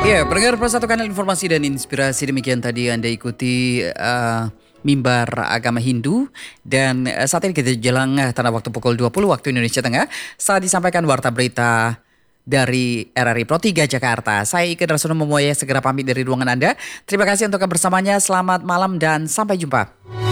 Ya, pendengar Persatu Kanal Informasi dan Inspirasi, demikian tadi Anda ikuti mimbar agama Hindu dan saat ini kita jelang tanda waktu pukul 20 waktu Indonesia Tengah saat disampaikan warta berita dari RRI Pro 3 Jakarta. Saya Ike Darsono Momoya segera pamit dari ruangan Anda. Terima kasih untuk kebersamanya. Selamat malam dan sampai jumpa.